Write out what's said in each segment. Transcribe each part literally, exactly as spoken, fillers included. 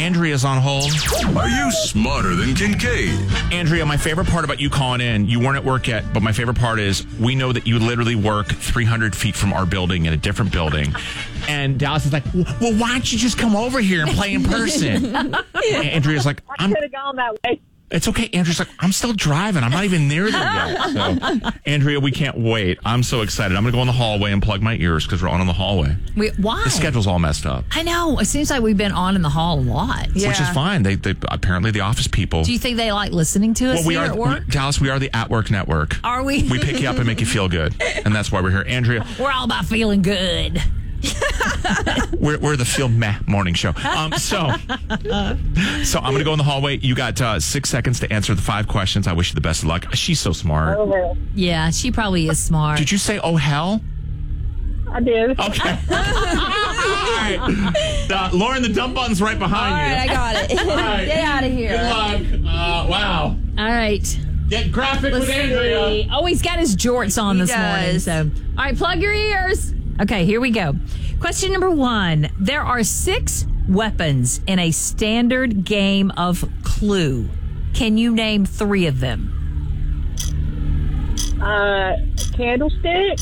Andrea's on hold. Are you smarter than Kincaid? Andrea, my favorite part about you calling in, you weren't at work yet, but my favorite part is we know that you literally work three hundred feet from our building in a different building. And Dallas is like, well, why don't you just come over here and play in person? And Andrea's like, I'm... I could have gone that way. It's okay. Andrea's like, I'm still driving. I'm not even near there yet. So, Andrea, we can't wait. I'm so excited. I'm going to go in the hallway and plug my ears because we're on in the hallway. Wait, why? The schedule's all messed up. I know. It seems like we've been on in the hall a lot. Yeah. Which is fine. They, they apparently the office people. Do you think they like listening to us well, we here are, at work? we- Dallas, we are the At Work Network. Are we? We pick you up and make you feel good. And that's why we're here. Andrea, We're all about feeling good. we're, we're the Feel Meh morning show. Um, so, so I'm going to go in the hallway. You got uh, six seconds to answer the five questions. I wish you the best of luck. She's so smart. Oh, well, Yeah, she probably is smart. Did you say, oh, hell? I did. Okay. All right. Uh, Lauren, the dump button's right behind All you. right, I got it. All right. Get out of here. Good luck. Uh, wow. All right. Get graphic Let's with Andrea. see. Oh, he's got his jorts on He this morning. does. So, all right, plug your ears. Okay, here we go. Question number one. There are six weapons in a standard game of Clue. Can you name three of them? Uh, candlestick.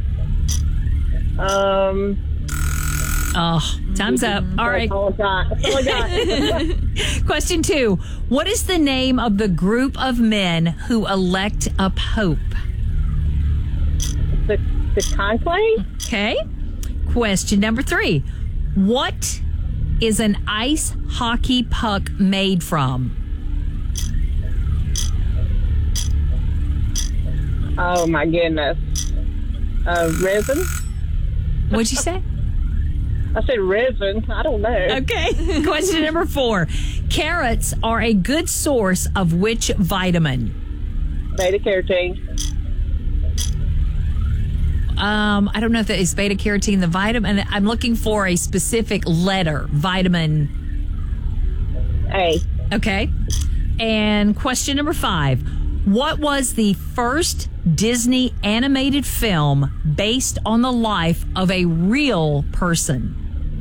Um. Oh, time's up. All right. That's all I got. That's all I got. Question two. What is the name of the group of men who elect a pope? the the conclave. Okay. Question number three. What is an ice hockey puck made from? Oh my goodness. Uh, resin. What'd you say? I said resin. I don't know. Okay. Question number four. Carrots are a good source of which vitamin? Beta carotene. Um, I don't know if that is beta carotene, the vitamin. I'm looking for a specific letter. Vitamin. A. Okay. And question number five. What was the first Disney animated film based on the life of a real person?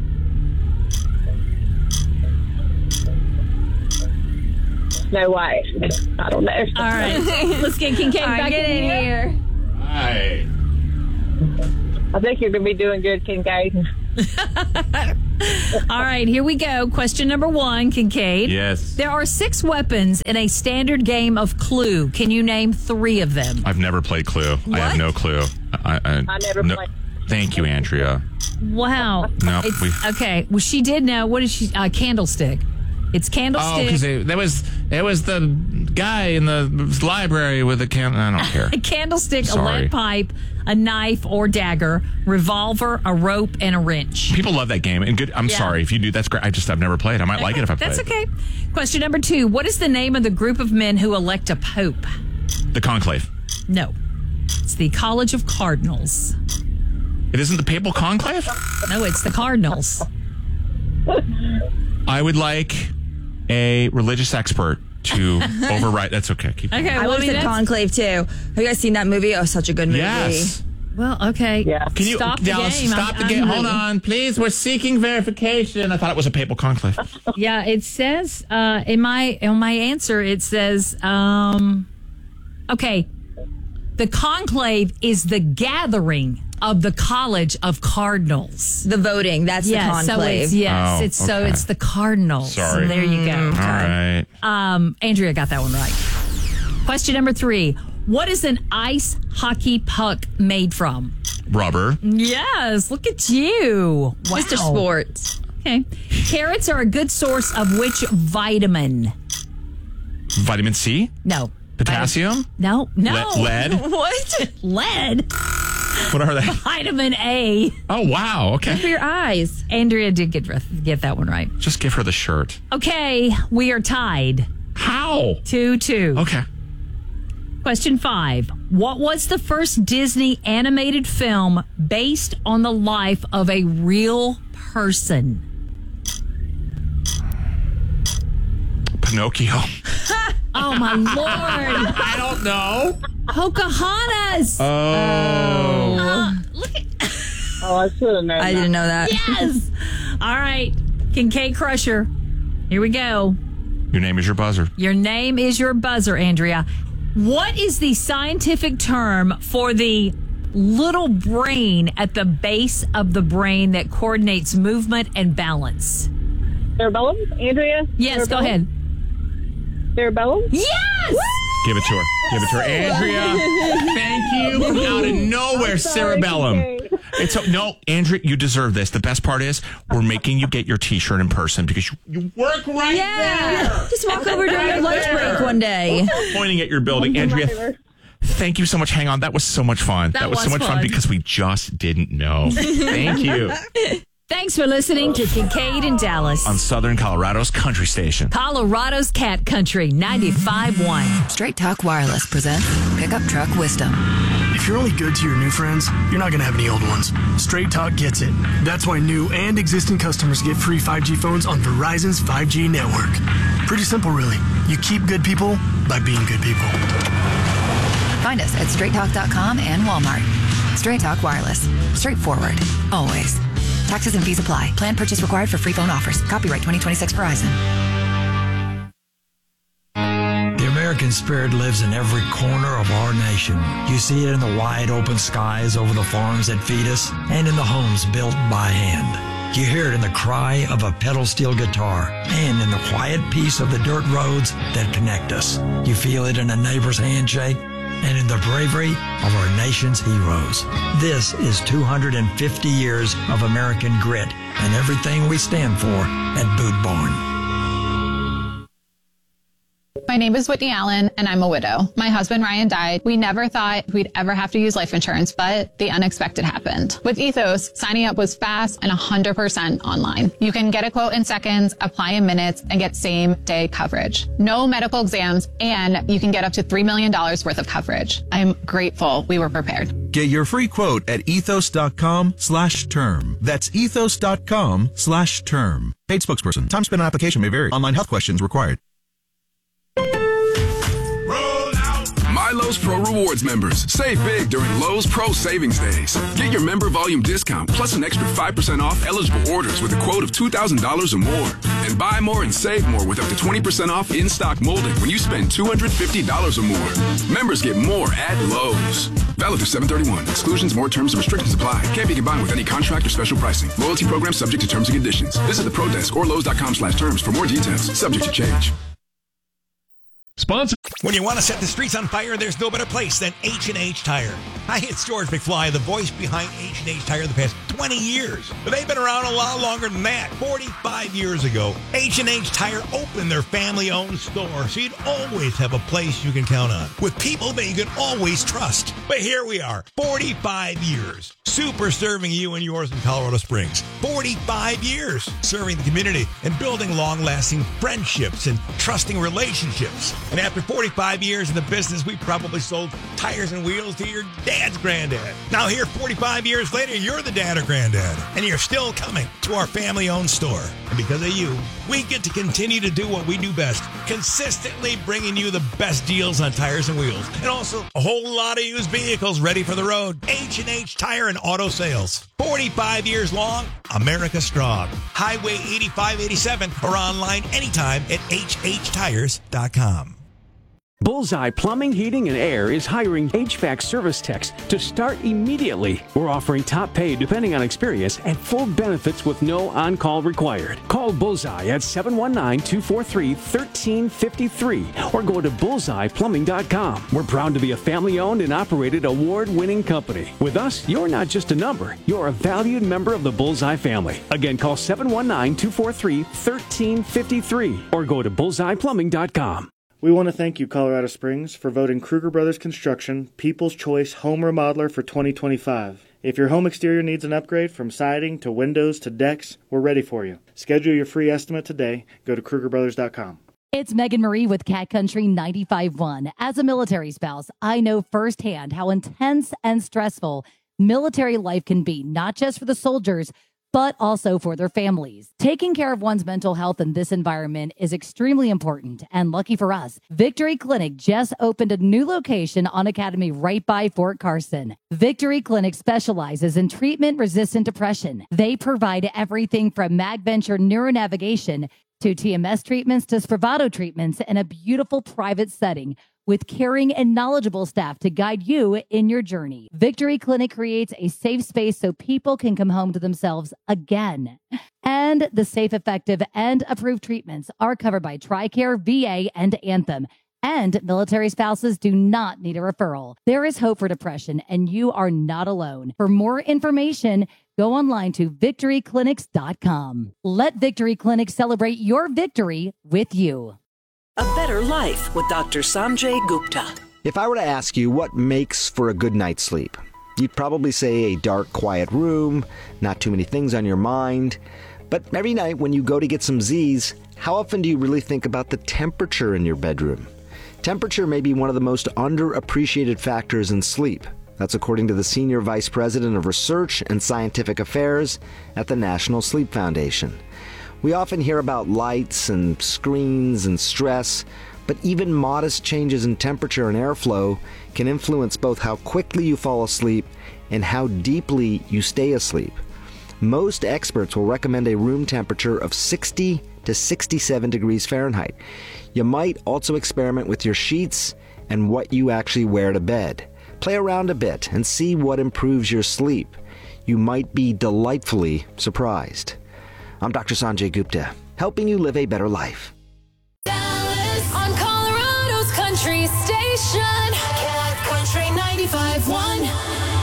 Snow White. I don't know. All right. Let's get Kincaid All right, back get in in here. here. Hi. I think you're going to be doing good, Kincaid. All right, here we go. Question number one, Kincaid. Yes. There are six weapons in a standard game of Clue. Can you name three of them? I've never played Clue. I have no clue. I, I, I never no, played. Thank you, Andrea. Wow. No, It's- we- okay. Well, she did know. What is she? Uh, candlestick. It's Oh, candlestick. because there was it was the guy in the library with the can. I don't care. a candlestick, Sorry. a lead pipe, a knife or dagger, revolver, a rope, and a wrench. People love that game. And good. I'm Yeah. sorry if you do. That's great. I just I've never played. I might like it if I play. That's okay. Question number two. What is the name of the group of men who elect a pope? The conclave. No. It's the College of Cardinals. It isn't the papal conclave. No, it's the Cardinals. I would like a religious expert to override. That's okay. Keep going. Okay, I well, would I mean, have said that's- Conclave too. Have you guys seen that movie? Oh, such a good movie. Yes. Well, okay. Yeah. Can you stop the Dallas, game? stop I'm- the game? I'm Hold ready. on, please. We're seeking verification. I thought it was a papal conclave. Yeah, it says uh, in my in my answer it says um, okay, the conclave is the gathering of the College of Cardinals. The voting, that's Yeah, the so conclave. it's yes, Oh, it's so okay. it's the Cardinals. Sorry. There you go. All right. Um, Andrea got that one right. Question number three. What is an ice hockey puck made from? Rubber. Yes, look at you. Wow. Mister Sports. Okay. Carrots are a good source of which vitamin? Vitamin C. No. Potassium. No, no. Le- lead. What? Lead. What are they? Vitamin A. Oh wow. For Okay. your eyes. Andrea did get get that one right. Just give her the shirt. Okay, we are tied. How? two two. Okay. Question five. What was the first Disney animated film based on the life of a real person? Pinocchio. Oh, my Lord. I don't know. Pocahontas. Oh. Uh, look at Oh, I should have known. I that. didn't know that. Yes. All right. Kincaid Crusher. Here we go. Your name is your buzzer. Your name is your buzzer, Andrea. What is the scientific term for the little brain at the base of the brain that coordinates movement and balance? Cerebellum, Andrea? Yes, go ahead. Cerebellum? Yes! Give it to her. Give it to her. Andrea, thank you from out of nowhere, cerebellum. It's a, no, Andrea, you deserve this. The best part is we're making you get your T-shirt in person because you, you work right Yeah. there. Just walk over during your lunch break one day. Pointing at your building. Andrea, thank you so much. Hang on. That was so much fun. That That, was, was so much fun. fun because we just didn't know. Thank you. Thanks for listening to Kincaid in Dallas. On Southern Colorado's country station. Colorado's Cat Country, ninety-five point one. Straight Talk Wireless presents Pickup Truck Wisdom. If you're only good to your new friends, you're not going to have any old ones. Straight Talk gets it. That's why new and existing customers get free five G phones on Verizon's five G network. Pretty simple, really. You keep good people by being good people. Find us at straight talk dot com and Walmart. Straight Talk Wireless. Straightforward. Always. Taxes and fees apply. Plan purchase required for free phone offers. Copyright twenty twenty-six Verizon. The American spirit lives in every corner of our nation. You see it in the wide open skies over the farms that feed us and in the homes built by hand. You hear it in the cry of a pedal steel guitar and in the quiet peace of the dirt roads that connect us. You feel it in a neighbor's handshake and in the bravery of our nation's heroes. This is two hundred fifty years of American grit and everything we stand for at Boot Barn. My name is Whitney Allen, and I'm a widow. My husband, Ryan, died. We never thought we'd ever have to use life insurance, but the unexpected happened. With Ethos, signing up was fast and one hundred percent online. You can get a quote in seconds, apply in minutes, and get same-day coverage. No medical exams, and you can get up to three million dollars worth of coverage. I'm grateful we were prepared. Get your free quote at ethos.com slash term. That's ethos.com slash term. Paid spokesperson. Time spent on application may vary. Online health questions required. My Lowe's Pro Rewards members. Save big during Lowe's Pro Savings Days. Get your member volume discount plus an extra five percent off eligible orders with a quote of two thousand dollars or more. And buy more and save more with up to twenty percent off in-stock molding when you spend two hundred fifty dollars or more. Members get more at Lowe's. Valid through seven thirty-one. Exclusions, more terms, and restrictions apply. Can't be combined with any contract or special pricing. Loyalty program subject to terms and conditions. Visit the Pro Desk or Lowe's.com slash terms for more details. Subject to change. Sponsor. When you want to set the streets on fire, there's no better place than H and H Tire. Hi, it's George McFly, the voice behind H and H Tire the past twenty years. But they've been around a lot longer than that. forty-five years ago, H and H Tire opened their family-owned store, so you'd always have a place you can count on, with people that you can always trust. But here we are, forty-five years, super serving you and yours in Colorado Springs. forty-five years serving the community and building long-lasting friendships and trusting relationships. And after forty-five years in the business, we probably sold tires and wheels to your dad's granddad. Now here, forty-five years later, you're the dad or granddad, and you're still coming to our family-owned store. And because of you, we get to continue to do what we do best, consistently bringing you the best deals on tires and wheels, and also a whole lot of used vehicles ready for the road. H and H Tire and Auto Sales. forty-five years long, America strong. Highway eighty-five eighty-seven or online anytime at h h tires dot com. Bullseye Plumbing, Heating, and Air is hiring H V A C service techs to start immediately. We're offering top pay depending on experience and full benefits with no on-call required. Call Bullseye at seven one nine, two four three, one three five three or go to bullseye plumbing dot com. We're proud to be a family-owned and operated award-winning company. With us, you're not just a number. You're a valued member of the Bullseye family. Again, call seven one nine, two four three, one three five three or go to bullseye plumbing dot com. We want to thank you, Colorado Springs, for voting Kruger Brothers Construction People's Choice Home Remodeler for twenty twenty-five. If your home exterior needs an upgrade from siding to windows to decks, we're ready for you. Schedule your free estimate today. Go to kruger brothers dot com. It's Megan Marie with Cat Country ninety-five point one. As a military spouse, I know firsthand how intense and stressful military life can be, not just for the soldiers, but also for their families. Taking care of one's mental health in this environment is extremely important, and lucky for us, Victory Clinic just opened a new location on Academy right by Fort Carson. Victory Clinic specializes in treatment-resistant depression. They provide everything from MagVenture neuronavigation, To T M S treatments to Spravato treatments in a beautiful private setting with caring and knowledgeable staff to guide you in your journey. Victory Clinic creates a safe space so people can come home to themselves again. And the safe, effective, and approved treatments are covered by TRICARE, V A, and Anthem. And military spouses do not need a referral. There is hope for depression, and you are not alone. For more information, go online to victory clinics dot com. Let Victory Clinic celebrate your victory with you. A Better Life with Doctor Sanjay Gupta. If I were to ask you what makes for a good night's sleep, you'd probably say a dark, quiet room, not too many things on your mind. But every night when you go to get some Z's, how often do you really think about the temperature in your bedroom? Temperature may be one of the most underappreciated factors in sleep. That's according to the Senior Vice President of Research and Scientific Affairs at the National Sleep Foundation. We often hear about lights and screens and stress, but even modest changes in temperature and airflow can influence both how quickly you fall asleep and how deeply you stay asleep. Most experts will recommend a room temperature of sixty to sixty-seven degrees Fahrenheit. You might also experiment with your sheets and what you actually wear to bed. Play around a bit and see what improves your sleep. You might be delightfully surprised. I'm Doctor Sanjay Gupta, helping you live a better life. Dallas, on Colorado's country station, Cat Country ninety-five point one.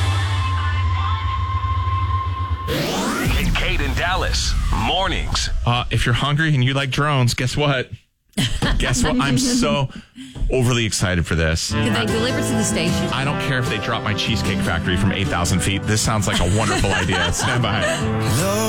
Kate in Dallas, mornings. Uh, if you're hungry and you like drones, guess what? Guess what? I'm so overly excited for this. Can they deliver to the station? I don't care if they drop my Cheesecake Factory from eight thousand feet. This sounds like a wonderful idea. Stand by.